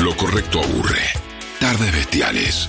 Lo correcto aburre. Tardes bestiales.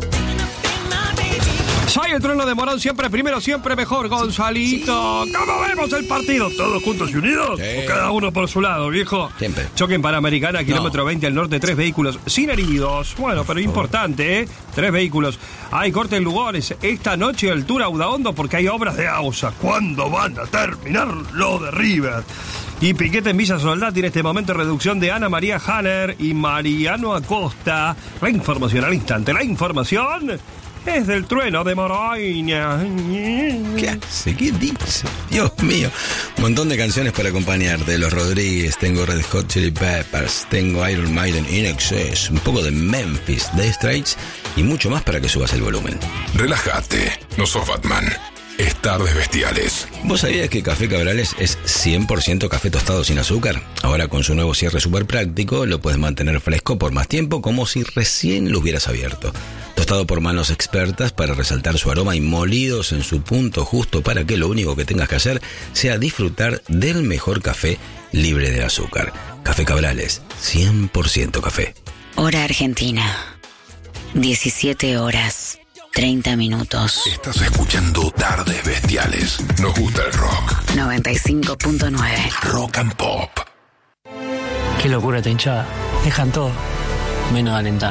Soy el trueno de Morón, siempre primero, siempre mejor, Gonzalito. Sí. ¿Cómo vemos el partido? ¿Todos juntos y unidos? Sí. ¿O cada uno por su lado, viejo? Siempre. Choque en Panamericana, kilómetro 20 al norte, 3 vehículos sin heridos. Bueno, pero importante, ¿eh? 3 vehículos. Hay corte en Lugones. Esta noche altura Udaondo porque hay obras de AUSA. ¿Cuándo van a terminar lo de River? Y piquete en Villa Soldati en este momento, reducción de Ana María Hanner y Mariano Acosta. La información al instante. La información es del trueno de Moroña. ¿Qué hace? ¿Qué dice? Dios mío. Un montón de canciones para acompañar. De Los Rodríguez, tengo Red Hot Chili Peppers, tengo Iron Maiden, In Excess, un poco de Memphis, The Straits y mucho más para que subas el volumen. Relájate, no sos Batman. Es Tardes Bestiales. ¿Vos sabías que Café Cabrales es 100% café tostado sin azúcar? Ahora con su nuevo cierre súper práctico lo puedes mantener fresco por más tiempo como si recién lo hubieras abierto. Tostado por manos expertas para resaltar su aroma y molidos en su punto justo para que lo único que tengas que hacer sea disfrutar del mejor café libre de azúcar. Café Cabrales, 100% café. Hora Argentina, 17 horas. 30 minutos. Estás escuchando Tardes Bestiales. Nos gusta el rock. 95.9. Rock and Pop. Qué locura esta hinchada. Dejan todo, menos de alentar.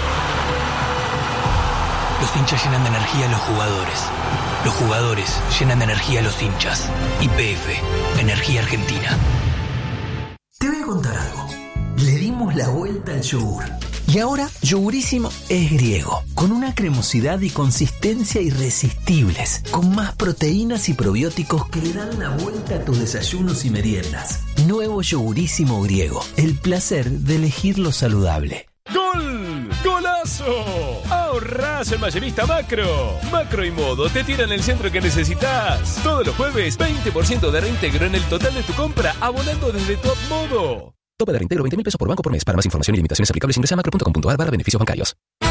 Los hinchas llenan de energía a los jugadores. Los jugadores llenan de energía a los hinchas. YPF, Energía Argentina. Te voy a contar algo. Le dimos la vuelta al yogur. Y ahora, Yogurísimo es griego, con una cremosidad y consistencia irresistibles, con más proteínas y probióticos que le dan la vuelta a tus desayunos y meriendas. Nuevo Yogurísimo griego, el placer de elegir lo saludable. ¡Gol! ¡Golazo! ¡Ahorrás en Mayorista Macro! Macro y Modo te tiran el centro que necesitas. Todos los jueves, 20% de reintegro en el total de tu compra, abonando desde Top Modo. Tope de reintegro 20.000 pesos por banco por mes. Para más información y limitaciones aplicables ingresa a macro.com.ar/beneficios bancarios.